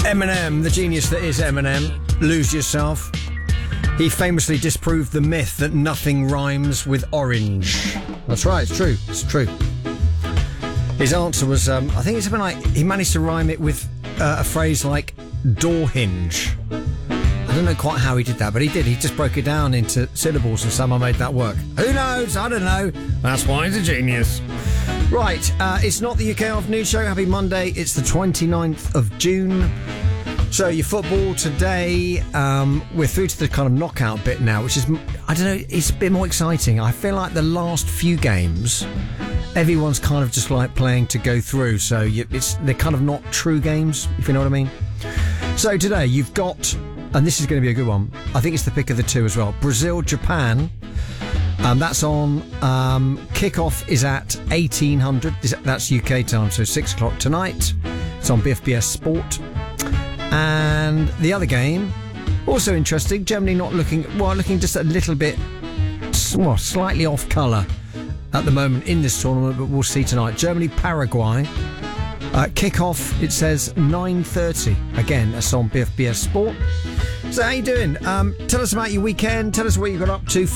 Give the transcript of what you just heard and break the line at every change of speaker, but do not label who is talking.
Eminem, the genius that is Eminem, Lose Yourself. He famously disproved the myth that nothing rhymes with orange. That's right, it's true. It's true. His answer was, I think it's something like, he managed to rhyme it with a phrase like door hinge. I don't know quite how he did that, but he did. He just broke it down into syllables and somehow made that work. Who knows? I don't know. That's why he's a genius. Right, it's not the UK Afternoon Show. Happy Monday. It's the 29th of June. So your football today, we're through to the kind of knockout bit now, which is, I don't know, it's a bit more exciting. I feel like the last few games, everyone's kind of just like playing to go through. So they're kind of not true games, if you know what I mean. So today you've got, and this is going to be a good one, I think it's the pick of the two as well, Brazil, Japan. That's on, kickoff is at 1800, that's UK time, so 6 o'clock tonight. It's on BFBS Sport. And the other game, also interesting, Germany looking just a little bit, slightly off colour at the moment in this tournament, but we'll see tonight. Germany, Paraguay. Kick-off, it says 9:30. Again, that's on BFBS Sport. So how you doing? Tell us about your weekend. Tell us what you got up to.